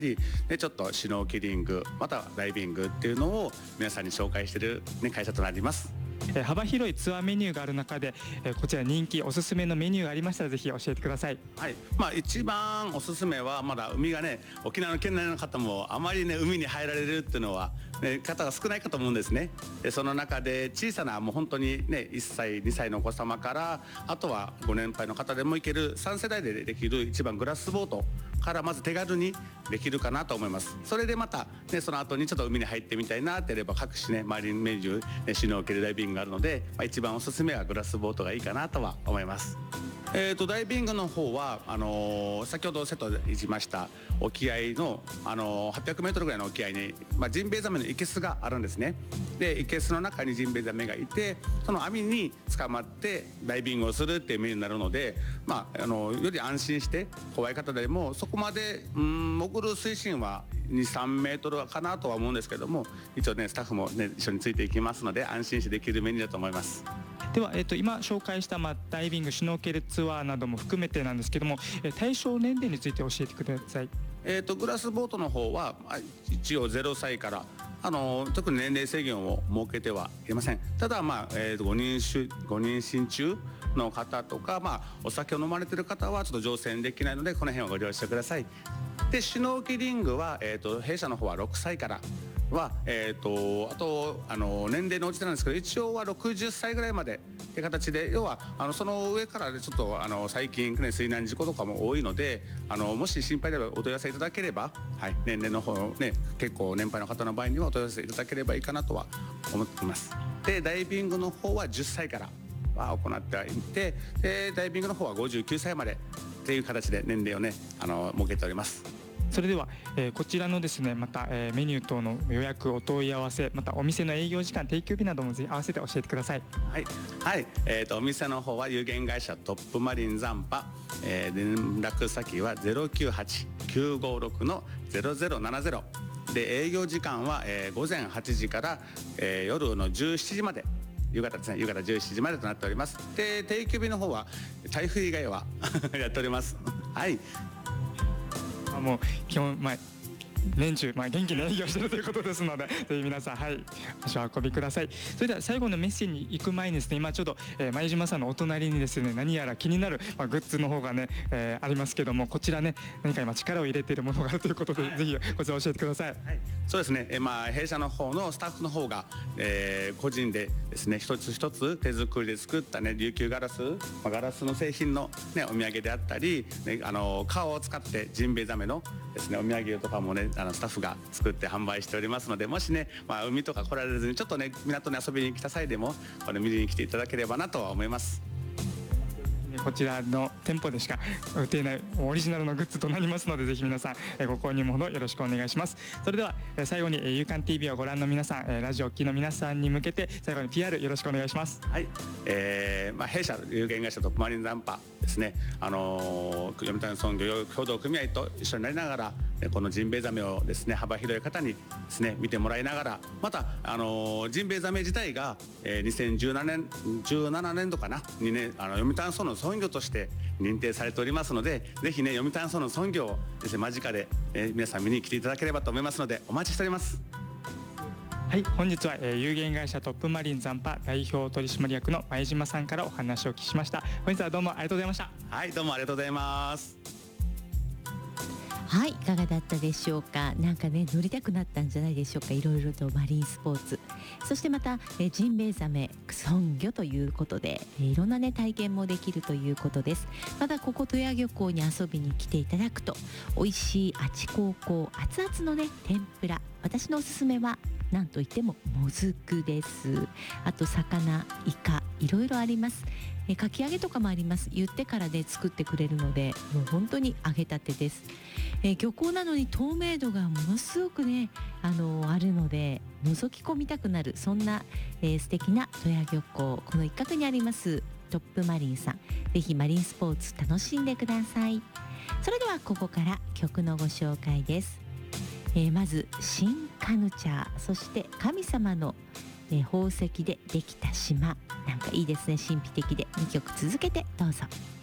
でちょっとシュノーケリングまたはダイビングっていうのを皆さんに紹介している、会社となります。 幅広いツアーメニューがある中で、こちら人気おすすめのメニューがありましたらぜひ教えてください。 はい、一番おすすめはまだ海がね、沖縄の県内の方もあまりね海に入られるっていうのは、方が少ないかと思うんですね。でその中で小さなもう本当にね1歳2歳のお子様からあとはご年配の方でも行ける3世代でできる一番グラスボートからまず手軽にできるかなと思います。それでまた、その後にちょっと海に入ってみたいなってやれば各種マリンメニュー、シュノーケルダイビングがあるので、一番おすすめはグラスボートがいいかなとは思います。ダイビングの方は先ほどセットで言いました沖合の、800メートルぐらいの沖合に、ジンベエザメの生けすがあるんですね。で生けすの中にジンベエザメがいて、その網に捕まってダイビングをするっていうメニューになるので、より安心して怖い方でもそこまで潜る水深は2、3メートルかなとは思うんですけども、一応スタッフも一緒についていきますので安心してできるメニューだと思います。 では、今紹介した、ダイビングシュノーケルツアーなども含めてなんですけども、対象年齢について教えてください。 グラスボートの方は一応0歳から特に年齢制限を設けてはいません。ただ、ご妊娠中の方とか、お酒を飲まれている方はちょっと乗船できないのでこの辺はご了承ください。でシュノーケリングは、弊社の方は6歳からは、あと年齢の応じてなんですけど一応は60歳ぐらいまでって形で、要はその上からちょっと最近、水難事故とかも多いのでもし心配であればお問い合わせいただければ、年齢の方結構年配の方の場合にはお問い合わせいただければいいかなとは思っています。でダイビングの方は10歳からは行ってはいて、でダイビングの方は59歳までっていう形で年齢を設けております。 それでは、こちらのですねまた、メニュー等の予約お問い合わせまたお店の営業時間定休日などもぜひ合わせて教えてください。 お店の方は有限会社トップマリン残波、連絡先は 098-956-0070 で営業時間は、午前8時から、夜の17時まで夕方ですね、夕方17時までとなっております。で定休日の方は台風以外はやっております。 もう基本、年中、元気に営業しているということですのでぜひ皆さん足を運びください。それでは最後のメッセージに行く前にですね、今ちょうど、前島さんのお隣にですね何やら気になる、グッズの方がね、ありますけども、こちらね何か今力を入れているものがあるということで、ぜひこちら教えてください。 そうですね、弊社の方のスタッフの方が、個人でですね一つ一つ手作りで作った琉球ガラス、ガラスの製品の、お土産であったり、革を使ってジンベエザメのですねお土産とかもスタッフが作って販売しておりますので、もし海とか来られずにちょっと港に遊びに来た際でも見に来ていただければなとは思います。 こちらの店舗でしか売っていないオリジナルのグッズとなりますので、ぜひ皆さんご購入もほどよろしくお願いします。それでは最後に夕刊 TV をご覧の皆さん、ラジオを聴きの皆さんに向けて最後に PR よろしくお願いします。 弊社有限会社トップマリン残波ですね、読谷村漁業協同組合と一緒になりながらこのジンベエザメをですね幅広い方にですね見てもらいながら、またジンベエザメ自体が2017年度かなに読谷村の村魚として認定されておりますので、ぜひ読谷村の村魚をですね間近で皆さん見に来ていただければと思いますのでお待ちしております。 本日は有限会社トップマリン残波代表取締役の前島さんからお話をお聞きしました。本日はどうもありがとうございました。 どうもありがとうございます。 いかがだったでしょうか。なんかね乗りたくなったんじゃないでしょうか。いろいろとマリンスポーツ、そしてまたジンベエザメ村魚ということでいろんな体験もできるということです。またここ戸谷漁港に遊びに来ていただくと美味しいあちこうこう熱々の天ぷら、私のおすすめはなんといってももずくです。あと魚、イカ、いろいろあります。かき揚げとかもあります。言ってからで作ってくれるのでもう本当に揚げたてです。漁港なのに透明度がものすごくあるので覗き込みたくなる、そんな、素敵な戸谷漁港、この一角にありますトップマリンさん、ぜひマリンスポーツ楽しんでください。それではここから曲のご紹介です。まず新カヌチャー、そして神様の、宝石でできた島、なんかいいですね、神秘的で。2曲続けてどうぞ。